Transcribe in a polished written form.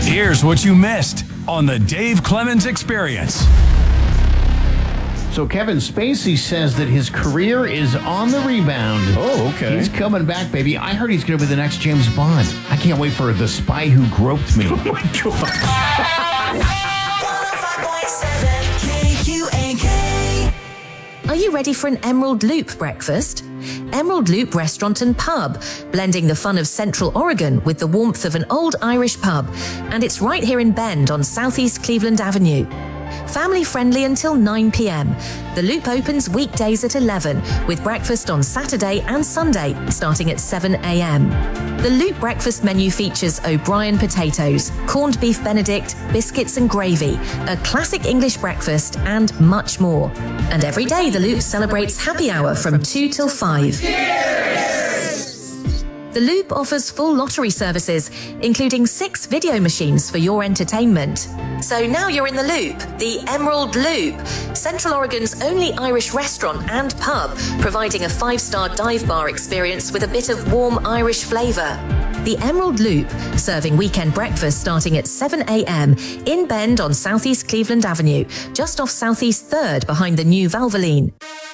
Here's what you missed on the Dave Clemens Experience. So Kevin Spacey says that his career is on the rebound. Oh, okay. He's coming back, baby. I heard he's going to be the next James Bond. I can't wait for The Spy Who Groped Me. Oh, my God. 105.7 KQAK. Are you ready for an Emerald Loop breakfast? Emerald Loop Restaurant and Pub, blending the fun of Central Oregon with the warmth of an old Irish pub. And it's right here in Bend on Southeast Cleveland Avenue. Family friendly until 9 p.m. The Loop opens weekdays at 11 with breakfast on Saturday and Sunday starting at 7 a.m. The Loop breakfast menu features O'Brien potatoes, corned beef Benedict, biscuits and gravy, a classic English breakfast and much more. And every day the Loop celebrates happy hour from 2 till 5. The Loop offers full lottery services, including 6 video machines for your entertainment. So now you're in the Loop, the Emerald Loop, Central Oregon's only Irish restaurant and pub, providing a 5-star dive bar experience with a bit of warm Irish flavour. The Emerald Loop, serving weekend breakfast starting at 7 a.m. in Bend on Southeast Cleveland Avenue, just off Southeast 3rd behind the new Valvoline.